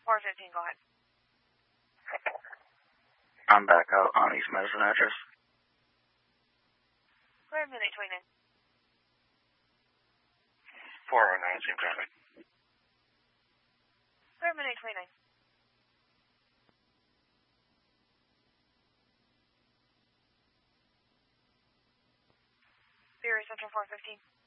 415, go ahead. I'm back out on East Madison address. Clear midnight 29. 409, same traffic. Clear midnight 29. Theory Central 415.